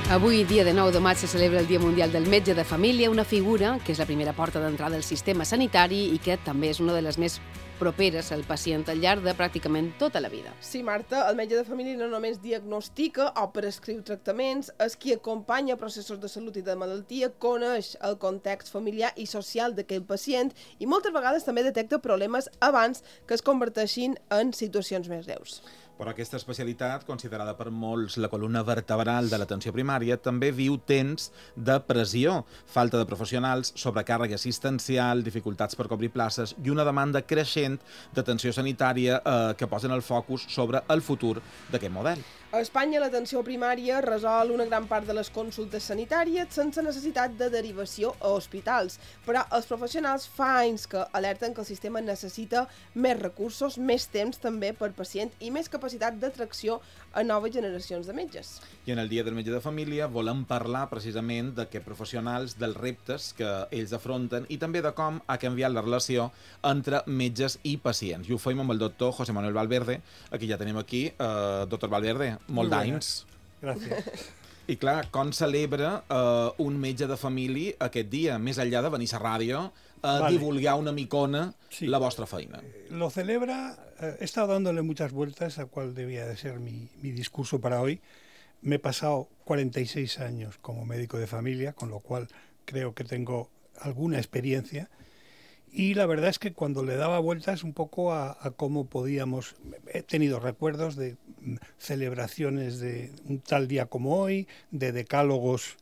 Avui, dia de 9 de maig, se celebra el Dia Mundial del Metge de Família, una figura que és la primera porta d'entrada al sistema sanitari i que també és una de les més properes al pacient al llarg de pràcticament tota la vida. Sí, Marta, el metge de família no només diagnostica o prescriu tractaments, és qui acompanya processos de salut i de malaltia, coneix el context familiar i social d'aquell pacient i moltes vegades també detecta problemes abans que es converteixin en situacions més greus. Però aquesta especialitat, considerada per molts la columna vertebral de l'atenció primària, també viu temps de pressió, falta de professionals, sobrecàrrega assistencial, dificultats per cobrir places i una demanda creixent d'atenció sanitària que posen el focus sobre el futur d'aquest model. A Espanya, l'atenció primària resol una gran part de les consultes sanitàries sense necessitat de derivació a hospitals, però els professionals fa anys que alerten que el sistema necessita més recursos, més temps també per pacient i més capacitat d'atracció a noves generacions de metges. I en el Dia del Metge de Família volem parlar precisament d'aquests professionals, dels reptes que ells afronten i també de com ha canviat la relació entre metges i pacients. I ho fem amb el doctor José Manuel Valverde, aquí ja tenim aquí. Doctor Valverde, molt d'anys. Gràcies. I clar, com celebra un metge de família aquest dia, més enllà de venir a la ràdio a divulgar una micona la vostra feina? Lo celebra, he estado dándole muchas vueltas a cuál debía de ser mi discurso para hoy. Me he pasado 46 años como médico de familia, con lo cual creo que tengo alguna experiencia. Y la verdad es que cuando le daba vueltas un poco a cómo podíamos... He tenido recuerdos de celebraciones de un tal día como hoy, de decálogos,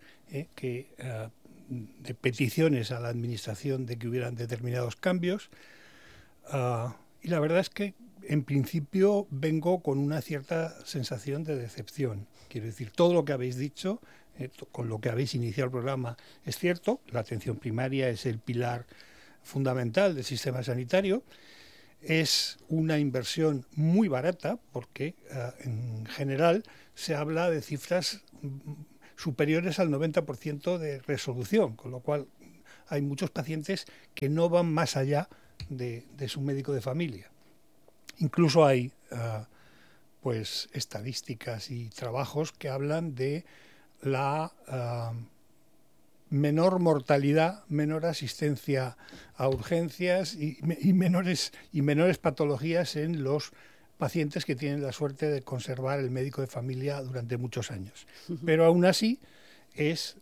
de peticiones a la administración de que hubieran determinados cambios. Y la verdad es que en principio vengo con una cierta sensación de decepción. Quiero decir, todo lo que habéis dicho, con lo que habéis iniciado el programa, es cierto. La atención primaria es el pilar fundamental del sistema sanitario. Es una inversión muy barata porque en general se habla de cifras superiores al 90% de resolución, con lo cual hay muchos pacientes que no van más allá de su médico de familia. Incluso hay pues estadísticas y trabajos que hablan de la menor mortalidad, menor asistencia a urgencias y menores patologías en los pacientes que tienen la suerte de conservar el médico de familia durante muchos años. Pero aún así es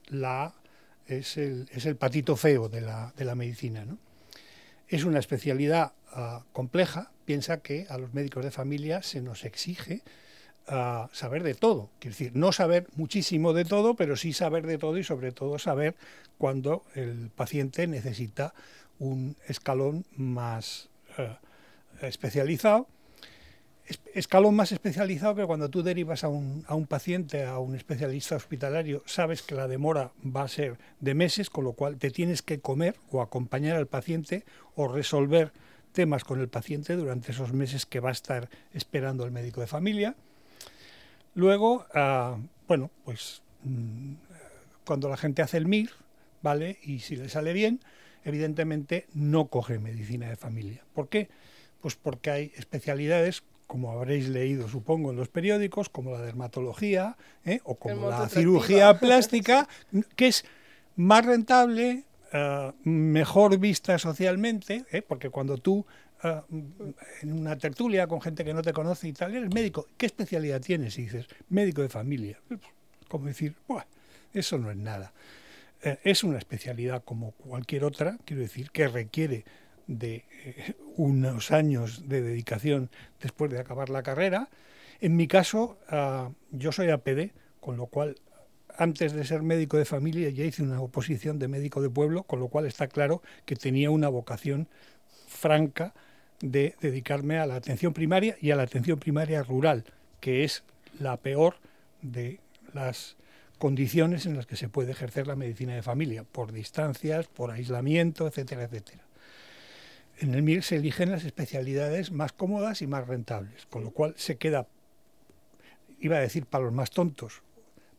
el patito feo de la medicina, ¿no? Es una especialidad compleja. Piensa que a los médicos de familia se nos exige saber de todo. Quiero decir, no saber muchísimo de todo, pero sí saber de todo y sobre todo saber cuando el paciente necesita un escalón más especializado. Escalón más especializado que cuando tú derivas a un paciente a un especialista hospitalario, sabes que la demora va a ser de meses, con lo cual te tienes que comer o acompañar al paciente o resolver temas con el paciente durante esos meses que va a estar esperando el médico de familia. Luego, pues cuando la gente hace el MIR, ¿vale? Y si le sale bien, evidentemente no coge medicina de familia. ¿Por qué? Pues porque hay especialidades, como habréis leído, supongo, en los periódicos, como la dermatología, o como la cirugía plástica, que es más rentable, mejor vista socialmente, porque cuando tú en una tertulia con gente que no te conoce y tal, eres médico, ¿qué especialidad tienes? Y dices, médico de familia. Como decir, eso no es nada. Es una especialidad como cualquier otra, quiero decir, que requiere de unos años de dedicación después de acabar la carrera. En mi caso, yo soy APD, con lo cual antes de ser médico de familia ya hice una oposición de médico de pueblo, con lo cual está claro que tenía una vocación franca de dedicarme a la atención primaria y a la atención primaria rural, que es la peor de las condiciones en las que se puede ejercer la medicina de familia, por distancias, por aislamiento, etcétera, etcétera. En el MIR se eligen las especialidades más cómodas y más rentables, con lo cual se queda, iba a decir para los más tontos,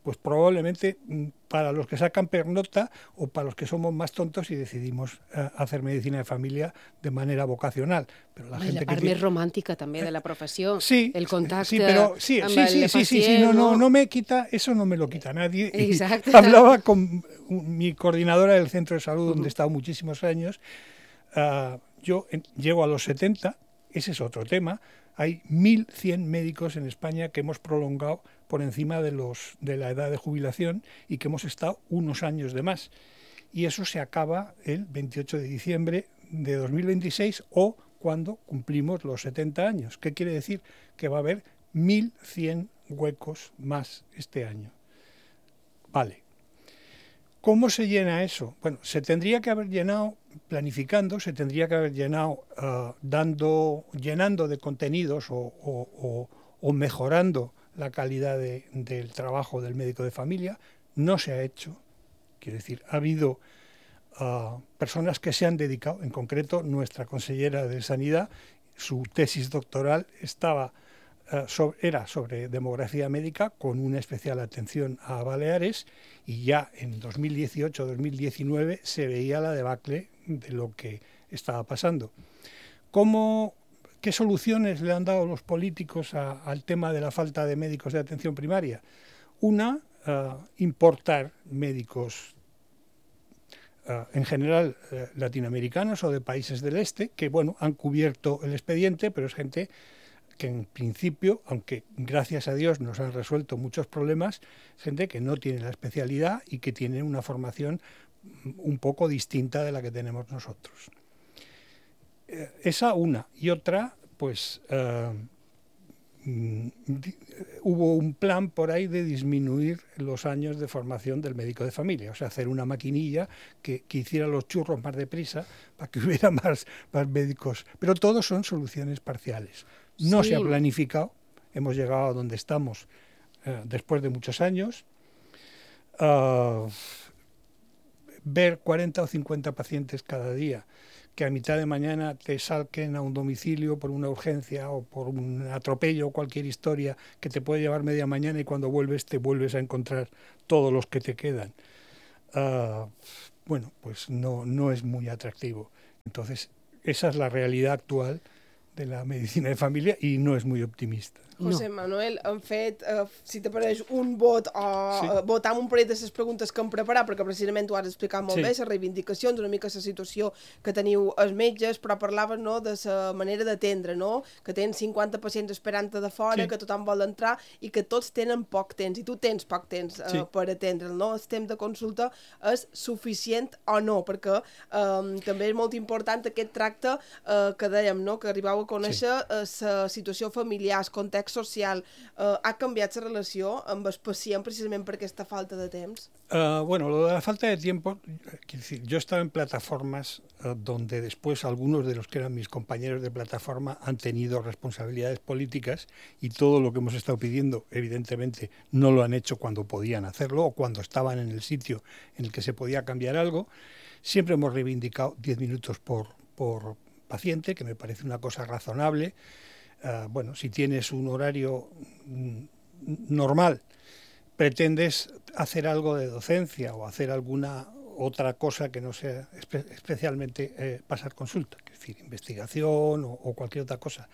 pues probablemente para los que sacan pernocta o para los que somos más tontos y decidimos hacer medicina de familia de manera vocacional. Però la part més romàntica també de la professió, el contacte amb el pacient. No me quita, eso no me lo quita nadie. Exacto. Hablaba con mi coordinadora del centro de salud, donde he estado muchísimos años. Yo llego a los 70, ese es otro tema. Hay 1.100 médicos en España que hemos prolongado por encima de la edad de jubilación y que hemos estado unos años de más. Y eso se acaba el 28 de diciembre de 2026 o cuando cumplimos los 70 años. ¿Qué quiere decir? Que va a haber 1.100 huecos más este año. Vale. ¿Cómo se llena eso? Bueno, se tendría que haber llenado planificando, se tendría que haber llenado llenando de contenidos o mejorando la calidad del trabajo del médico de familia. No se ha hecho. Quiero decir, ha habido personas que se han dedicado, en concreto nuestra consellera de Sanidad, su tesis doctoral era sobre demografía médica con una especial atención a Baleares, y ya en 2018-2019 se veía la debacle de lo que estaba pasando. ¿Qué soluciones le han dado los políticos al tema de la falta de médicos de atención primaria? Una, importar médicos en general latinoamericanos o de países del este, que bueno, han cubierto el expediente, pero es gente que en principio, aunque gracias a Dios nos han resuelto muchos problemas, gente que no tiene la especialidad y que tiene una formación un poco distinta de la que tenemos nosotros. Esa una. Y otra, pues hubo un plan por ahí de disminuir los años de formación del médico de familia, o sea, hacer una maquinilla que hiciera los churros más deprisa para que hubiera más médicos. Pero todos son soluciones parciales. No se ha planificado, hemos llegado a donde estamos después de muchos años. Ver 40 o 50 pacientes cada día que a mitad de mañana te salquen a un domicilio por una urgencia o por un atropello o cualquier historia que te puede llevar media mañana, y cuando vuelves te vuelves a encontrar todos los que te quedan. Bueno, pues no es muy atractivo. Entonces, esa es la realidad actual de la medicina de familia i no és muy optimista. José Manuel, hem fet, si t'apareix, un vot votar amb un parell de les preguntes que hem preparat, perquè precisament ho has explicat molt bé, les reivindicacions, una mica la situació que teniu els metges, però parlaves, no, de la manera d'atendre, no? Que tens 50 pacients esperant de fora, que tothom vol entrar i que tots tenen poc temps, i tu tens poc temps per atendre'l, no? El temps de consulta és suficient o no, perquè també és molt important aquest tracte que dèiem, no? Que arribau a conèixer la situació familiar, el context social. Ha cambiat la relació amb el pacient precisament per aquesta falta de temps? Bueno, lo de la falta de tiempo, quiero decir, yo he estado en plataformas donde después algunos de los que eran mis compañeros de plataforma han tenido responsabilidades políticas, y todo lo que hemos estado pidiendo, evidentemente, no lo han hecho cuando podían hacerlo o cuando estaban en el sitio en el que se podía cambiar algo. Siempre hemos reivindicado 10 minutos por paciente, que me parece una cosa razonable. Bueno, si tienes un horario normal, pretendes hacer algo de docencia o hacer alguna otra cosa que no sea especialmente pasar consulta, es decir, investigación o cualquier otra cosa.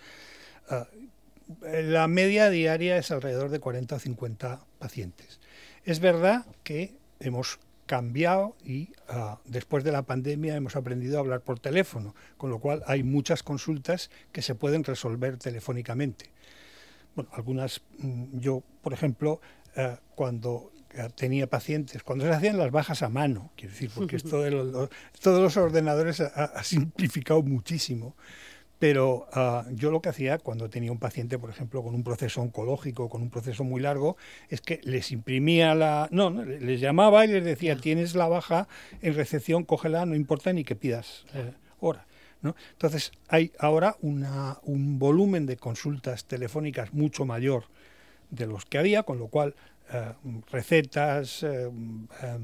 La media diaria es alrededor de 40 o 50 pacientes. Es verdad que hemos cambiado y después de la pandemia hemos aprendido a hablar por teléfono, con lo cual hay muchas consultas que se pueden resolver telefónicamente. Bueno, algunas, yo, por ejemplo, cuando tenía pacientes, cuando se hacían las bajas a mano, quiero decir, porque esto de todos los ordenadores ha simplificado muchísimo. Pero yo lo que hacía cuando tenía un paciente, por ejemplo, con un proceso oncológico, con un proceso muy largo, es que les imprimía les llamaba y les decía, tienes la baja en recepción, cógela, no importa ni que pidas hora, ¿no? Entonces hay ahora un volumen de consultas telefónicas mucho mayor de los que había, con lo cual recetas,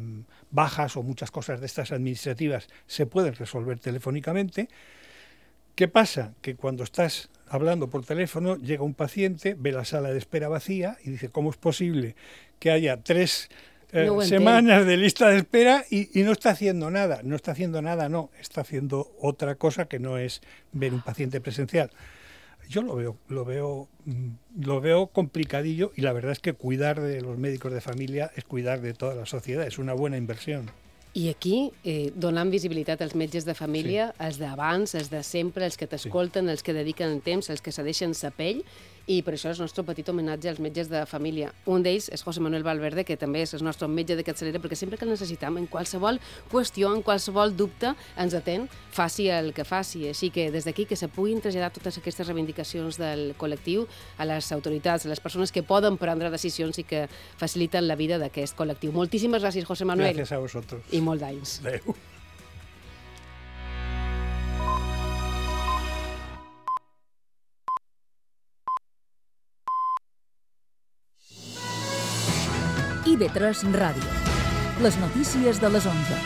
bajas o muchas cosas de estas administrativas se pueden resolver telefónicamente. ¿Qué pasa? Que cuando estás hablando por teléfono, llega un paciente, ve la sala de espera vacía y dice, ¿cómo es posible que haya 3 semanas de lista de espera y no está haciendo nada? No está haciendo nada, no, está haciendo otra cosa que no es ver un paciente presencial. Yo lo veo complicadillo, y la verdad es que cuidar de los médicos de familia es cuidar de toda la sociedad, es una buena inversión. I aquí, donant visibilitat als metges de família, sí, els d'abans, els de sempre, els que t'escolten, els que dediquen el temps, els que cedeixen sa pell, i per això és el nostre petit homenatge als metges de família. Un d'ells és José Manuel Valverde, que també és el nostre metge de capçalera, perquè sempre que el necessitam, en qualsevol qüestió, en qualsevol dubte, ens atén, faci el que faci. Així que des d'aquí que se puguin traslladar totes aquestes reivindicacions del col·lectiu a les autoritats, a les persones que poden prendre decisions i que faciliten la vida d'aquest col·lectiu. Moltíssimes gràcies, José Manuel. Gràcies a vosaltres. I molts d'anys. Adéu. IB3 Ràdio. Les notícies de les 11.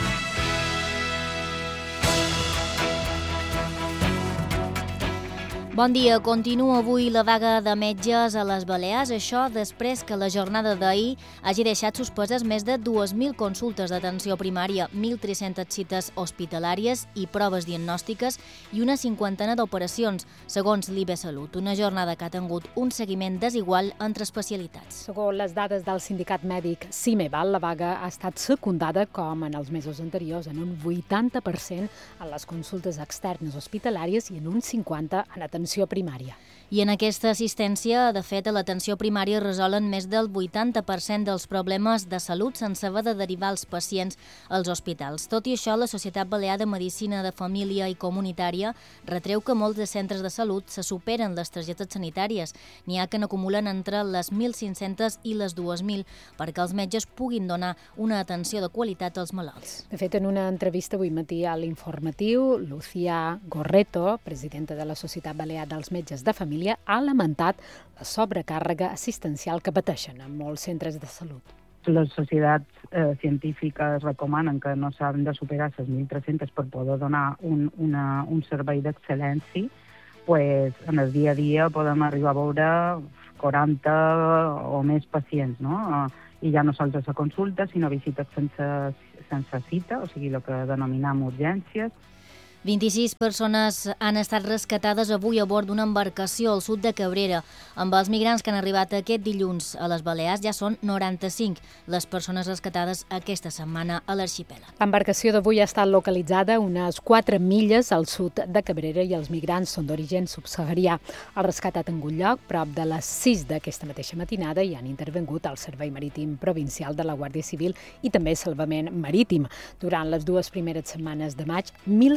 Bon dia. Continua avui la vaga de metges a les Balears, això després que la jornada d'ahir hagi deixat suspeses més de 2.000 consultes d'atenció primària, 1.300 cites hospitalàries i proves diagnòstiques i una 50 d'operacions, segons l'IB Salut. Una jornada que ha tingut un seguiment desigual entre especialitats. Segons les dades del sindicat mèdic CIMEVAL, la vaga ha estat secundada, com en els mesos anteriors, en un 80% en les consultes externes hospitalàries i en un 50% en atenció primària. I en aquesta assistència, de fet, a l'atenció primària resolen més del 80% dels problemes de salut sense haver de derivar els pacients als hospitals. Tot i això, la Societat Balear de Medicina de Família i Comunitària retreu que molts de centres de salut se superen les targetes sanitàries. N'hi ha que n'acumulen entre les 1.500 i les 2.000 perquè els metges puguin donar una atenció de qualitat als malalts. De fet, en una entrevista avui matí a l'Informatiu, Lucía Gorreto, presidenta de la Societat Balear dels Metges de Família, ha lamentat la sobrecàrrega assistencial que pateixen en molts centres de salut. Les societats científiques recomanen que no s'han de superar les 1.300 per poder donar un servei d'excel·lència. Pues, en el dia a dia podem arribar a veure 40 o més pacients, no? I ja no sols a la consulta, sinó visites sense cita, o sigui, el que denominem urgències. 26 persones han estat rescatades avui a bord d'una embarcació al sud de Cabrera. Amb els migrants que han arribat aquest dilluns a les Balears ja són 95 les persones rescatades aquesta setmana a l'arxipèlag. L'embarcació d'avui ha estat localitzada unes 4 milles al sud de Cabrera i els migrants són d'origen subsaharià. El rescat ha tingut lloc prop de les 6 d'aquesta mateixa matinada i han intervingut el Servei Marítim Provincial de la Guàrdia Civil i també Salvament Marítim. Durant les 2 primeres setmanes de maig,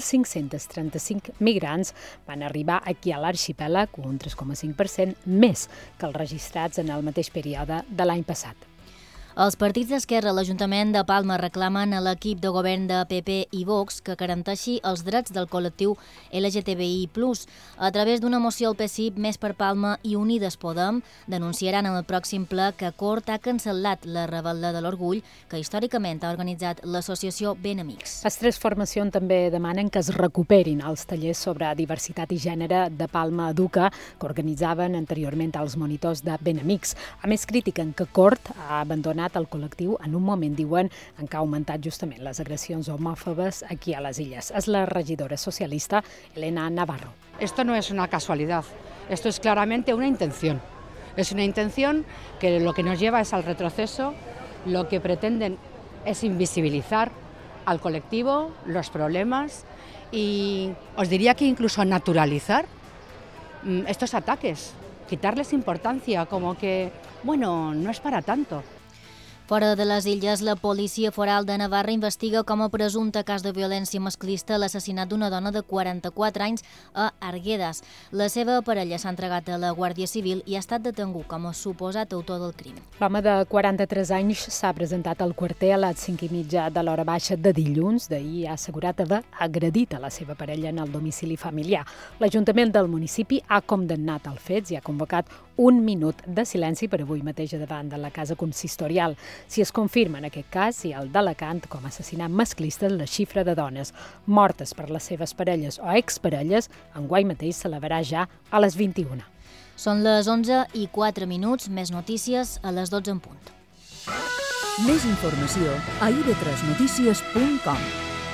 1.535 migrants van arribar aquí a l'arxipèlag, un 3,5% més que els registrats en el mateix període de l'any passat. Els partits d'esquerra a l'Ajuntament de Palma reclamen a l'equip de govern de PP i Vox que garanteixi els drets del col·lectiu LGTBI+. A través d'una moció al PSIP, Més per Palma i Unides Podem denunciaran en el pròxim ple que Cort ha cancel·lat la Rebel·la de l'Orgull que històricament ha organitzat l'associació Ben Amics. Les 3 formacions també demanen que es recuperin els tallers sobre diversitat i gènere de Palma Educa que organitzaven anteriorment els monitors de Ben Amics. A més, critiquen que Cort ha abandonat el col·lectiu en un moment, diuen, en què ha augmentat justament les agressions homòfobes aquí a les Illes. És la regidora socialista Elena Navarro. Esto no es una casualidad, esto es claramente una intención. Es una intención que lo que nos lleva es al retroceso, lo que pretenden es invisibilizar al colectivo, los problemas y os diría que incluso naturalizar estos ataques, quitarles importancia, como que, bueno, no es para tanto. Fora de les Illes, la Policia Foral de Navarra investiga com a presumpte cas de violència masclista l'assassinat d'una dona de 44 anys a Arguedas. La seva parella s'ha entregat a la Guàrdia Civil i ha estat detingut com a suposat autor del crim. L'home de 43 anys s'ha presentat al quarter a les 5:30 de l'hora baixa de dilluns. D'ahir ha assegurat haver agredit a la seva parella en el domicili familiar. L'Ajuntament del municipi ha condemnat els fets i ha convocat un minut de silenci per avui mateix davant de la casa consistorial. Si es confirma en aquest cas, hi ha el d'Alacant com a assassinat masclista la xifra de dones mortes per les seves parelles o exparelles, enguany mateix celebrarà ja a les 21. Són les 11:04, més notícies a les 12 en punt. Més informació a ib3notícies.com.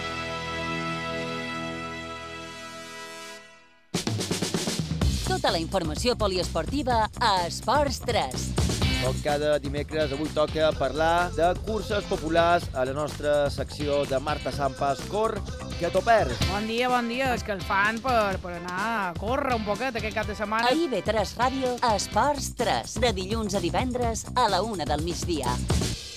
Tota la informació poliesportiva a Esports 3. Com cada dimecres, avui toca parlar de curses populars a la nostra secció de Marta Sampas. Cor, que t'ho perds. Bon dia, és que els fan per anar a córrer un poquet aquest cap de setmana. A IB3 Ràdio, Esports 3, de dilluns a divendres a la 1 del migdia.